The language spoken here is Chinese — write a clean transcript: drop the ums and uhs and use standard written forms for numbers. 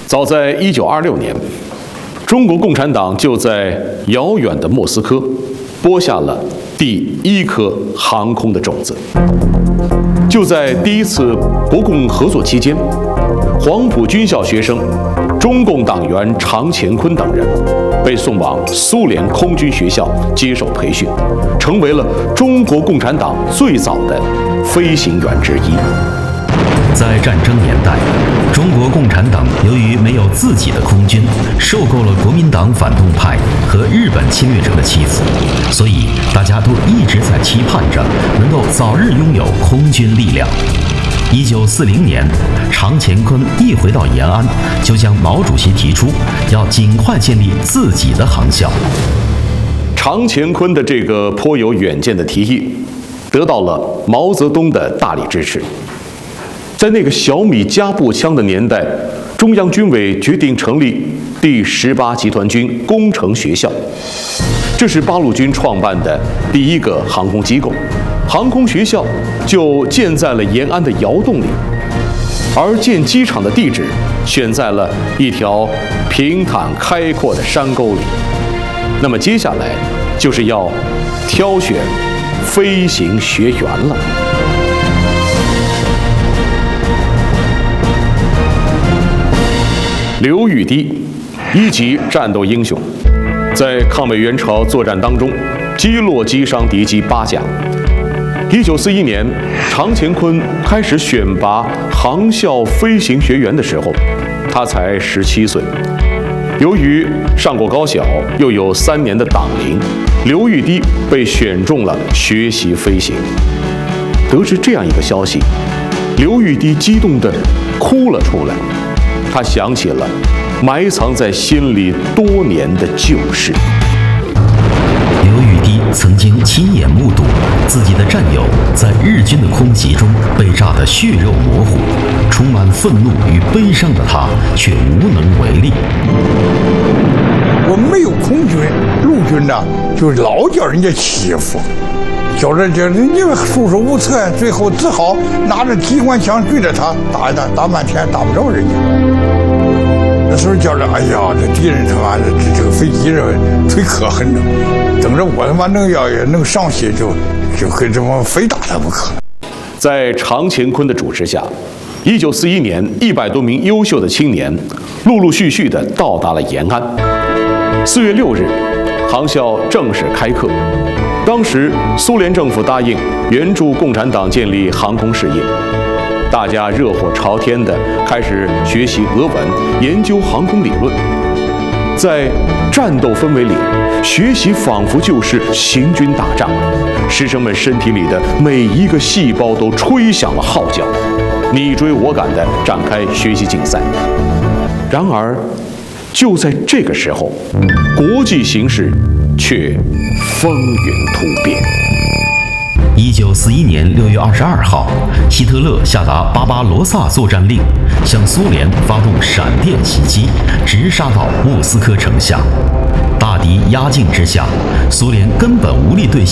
早在1926年，中国共产党就在遥远的莫斯科播下了第一颗航空的种子。就在第一次国共合作期间，黄埔军校学生、中共党员常乾坤等人被送往苏联空军学校接受培训，成为了中国共产党最早的飞行员之一。 在战争年代，中国共产党由于没有自己的空军，受够了国民党反动派和日本侵略者的欺负，所以大家都一直在期盼着能够早日拥有空军力量。1940年，常乾坤一回到延安，就向毛主席提出要尽快建立自己的航校。 常乾坤的这个颇有远见的提议，得到了毛泽东的大力支持。在那个小米加步枪的年代，中央军委决定成立第18集团军工程学校，这是八路军创办的第一个航空机构。航空学校就建在了延安的窑洞里，而建机场的地址选在了一条平坦开阔的山沟里。那么接下来就是要挑选飞行学员了。刘玉滴，一级战斗英雄，在抗美援朝作战当中击落击伤敌机8架。1941年，常乾坤开始选拔航校飞行学员的时候，他才17岁。由于上过高小，又有3年的党龄，刘玉滴被选中了学习飞行。得知这样一个消息，刘玉滴激动地哭了出来。他想起了埋藏在心里多年的旧事。 刘玉滴曾经亲眼目睹自己的战友在日军的空袭中被炸得血肉模糊，充满愤怒与悲伤的他却无能为力。 我没有空军，陆军呢就老叫人家欺负，叫人家束手无策，最后只好拿着机关枪对着他打一打，打半天打不着人家。那时候叫着，哎呀，这敌人他妈的这个飞机忒可恨了，等着我他妈能上去就跟这么非打他不可。 在常乾坤的主持下，1941年100多名优秀的青年陆陆续续地到达了延安。4月6日，航校正式开课。当时苏联政府答应援助共产党建立航空事业，大家热火朝天地开始学习俄文，研究航空理论。在战斗氛围里，学习仿佛就是行军打仗，师生们身体里的每一个细胞都吹响了号角，你追我赶地展开学习竞赛。然而就在这个时候，国际形势却风云突变。 1941年6月22号，希特勒下达巴巴罗萨作战令，向苏联发动闪电袭击，直杀到莫斯科城下。大敌压境之下，苏联根本无力兑